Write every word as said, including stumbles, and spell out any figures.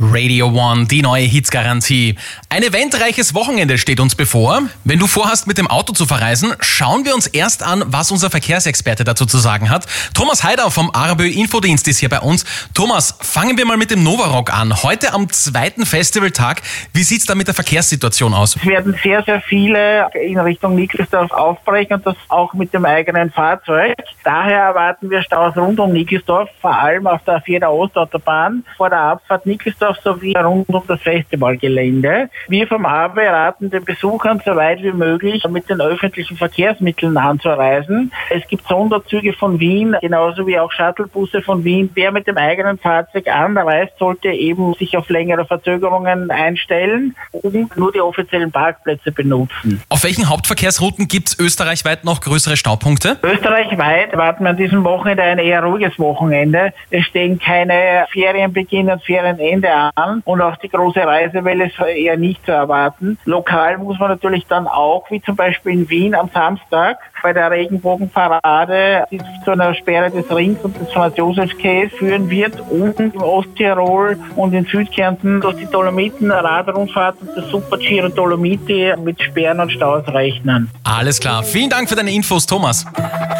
Radio One, die neue Hitsgarantie. Ein eventreiches Wochenende steht uns bevor. Wenn du vorhast, mit dem Auto zu verreisen, schauen wir uns erst an, was unser Verkehrsexperte dazu zu sagen hat. Thomas Heider vom ARBÖ Infodienst ist hier bei uns. Thomas, fangen wir mal mit dem Novarock an. Heute am zweiten Festivaltag. Wie sieht's da mit der Verkehrssituation aus? Es werden sehr, sehr viele in Richtung Nickelsdorf aufbrechen und das auch mit dem eigenen Fahrzeug. Daher erwarten wir Staus rund um Nickelsdorf, vor allem auf der vierer Ostautobahn, vor der Abfahrt Nickelsdorf sowie rund um das Festivalgelände. Wir vom ARBÖ raten den Besuchern so weit wie möglich mit den öffentlichen Verkehrsmitteln anzureisen. Es gibt Sonderzüge von Wien, genauso wie auch Shuttlebusse von Wien. Wer mit dem eigenen Fahrzeug anreist, sollte eben sich auf längere Verzögerungen einstellen und nur die offiziellen Parkplätze benutzen. Auf welchen Hauptverkehrsrouten gibt es österreichweit noch größere Staupunkte? Österreichweit warten wir an diesem Wochenende ein eher ruhiges Wochenende. Es stehen keine Ferienbeginn und Ferienende an und auch die große Reisewelle ist eher nicht zu erwarten. Lokal muss man natürlich dann auch, wie zum Beispiel in Wien am Samstag, bei der Regenbogenparade, die zu einer Sperre des Rings und des Franz-Josefs-Quais führen wird, und im Osttirol und in Südkärnten durch die Dolomiten Radrundfahrt und das Super-Giro Dolomiti mit Sperren und Staus rechnen. Alles klar. Vielen Dank für deine Infos, Thomas.